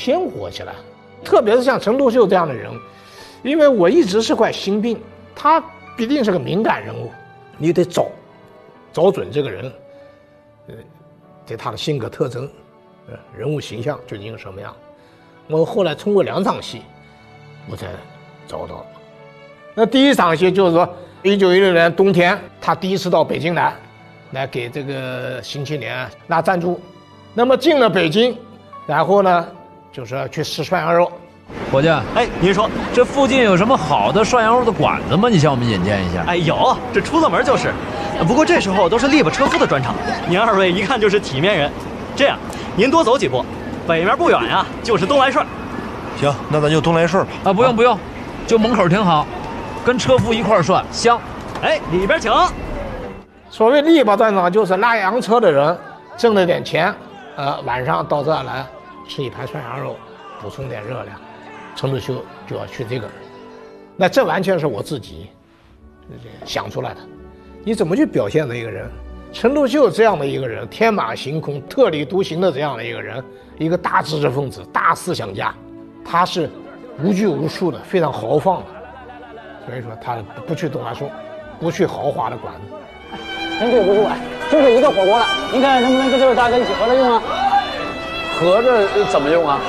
鲜活起来。特别是像陈独秀这样的人，因为我一直是块心病，他必定是个敏感人物，你得找准这个人，对他的性格特征，人物形象究竟是什么样。我后来通过2场戏，我才找到了。那第一场戏就是说，1916年冬天，他第一次到北京来给这个《新青年》拿赞助。那么进了北京，然后呢，就是要去吃涮羊肉。 伙计， 哎，您说这附近有什么好的涮羊肉的馆子吗？你向我们引荐一下。 哎，有，这出了门就是。不过这时候都是力巴车夫的专场，您2位一看就是体面人。这样，您多走几步，北面不远呀，就是东来顺。 行，那咱就东来顺吧。 啊，不用，就门口挺好，跟车夫一块涮，香。 哎，里边请。 所谓力巴专场，就是拉洋车的人挣了点钱，晚上到这儿来吃一盘涮羊肉，补充点热量。陈独秀就要去这个，那这完全是我自己想出来的。你怎么去表现的一个人？陈独秀这样的一个人，天马行空、特立独行的这样的一个人，一个大知识分子、大思想家，他是无拘无束的，非常豪放的。所以说他不去东来顺，不去豪华的馆子。 真对不住啊，就这一个火锅了，您看能不能跟这位大哥一起合着用啊？ 合着怎么用啊？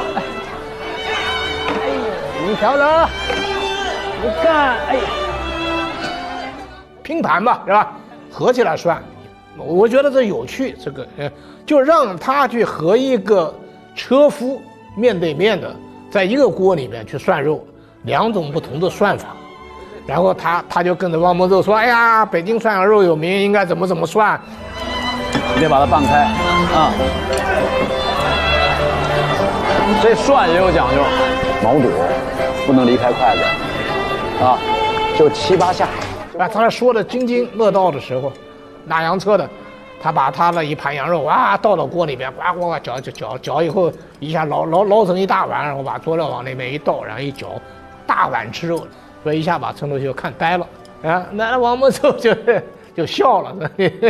你瞧着，你看，哎， 拼盘吧，是吧？合起来涮，我觉得这有趣。这个，就让他去和一个车夫面对面的，在一个锅里面去涮肉，2种不同的涮法。然后他就跟着汪孟寿说：“哎呀，北京涮羊肉有名，应该怎么涮。” 你得把它拌开啊。这涮也有讲究，毛肚不能离开筷子啊，就7、8下。 啊，他说的津津乐道的时候，拉洋车的，他把他的一盘羊肉倒到锅里边，呱搅以后，一下捞成一大碗，然后把佐料往那边一倒，然后一搅，大碗吃肉，所以一下把陈独秀看呆了啊。那王孟寿就笑了，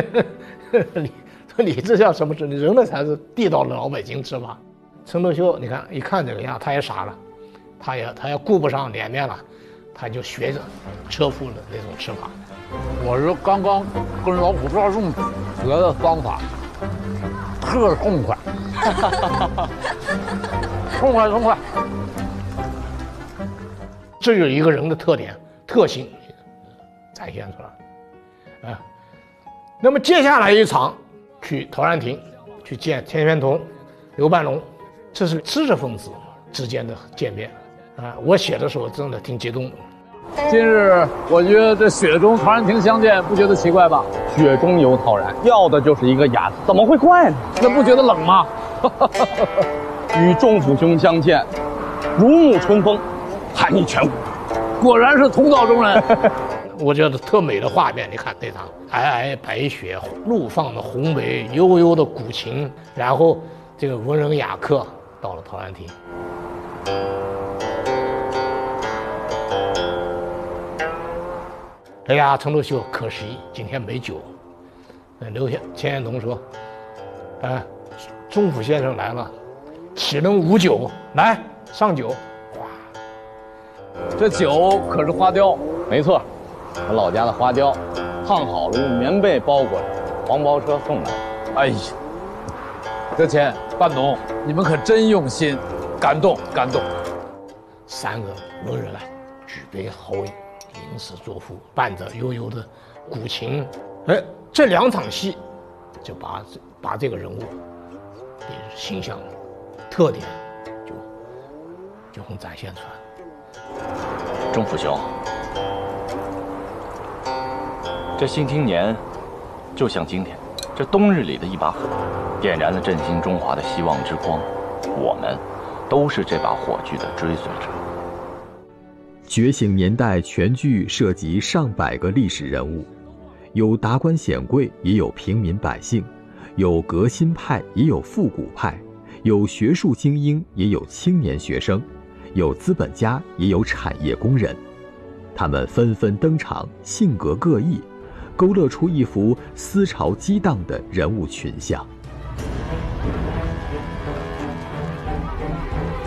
你这叫什么吃？你人的才是地道的老北京吃法。陈独秀，你看一看这个样，他也傻了，他也顾不上脸面了，他就学着车夫的那种吃法。 我是刚刚跟老虎抓粽子学的方法，特痛快，痛快。 这就是一个人的特点特性展现出来啊。那么接下来一场去陶然亭去见田玄同、刘半农，这是知识分子之间的见面啊。我写的时候真的挺激动的。 今日我觉得这雪中陶然亭相见，不觉得奇怪吧？雪中有陶然，要的就是一个雅字，怎么会怪呢？那不觉得冷吗？与仲甫兄相见，如沐春风，寒意全无。果然是同道中人。 我觉得特美的画面，你看那场皑皑白雪，怒放的红梅，悠悠的古琴，然后这个文人雅客到了陶然亭。哎呀，陈独秀可惜今天没酒。钱玄同说：“仲甫先生来了，岂能无酒？来上酒。”哇， 这酒可是花雕，没错，我老家的花雕，烫好了用棉被包裹着，黄包车送来。哎呀，这钱半农，你们可真用心，感动。 3个文人举杯豪饮。吟诗作赋，伴着悠悠的古琴，这2场戏就把这个人物的形象、特点就很展现出来。 仲甫兄，这新青年就像今天这冬日里的一把火，点燃了振兴中华的希望之光。我们都是这把火炬的追随者。 觉醒年代全剧涉及上百个历史人物，有达官显贵，也有平民百姓，有革新派，也有复古派，有学术精英，也有青年学生，有资本家，也有产业工人。他们纷纷登场，性格各异，勾勒出一幅思潮激荡的人物群像。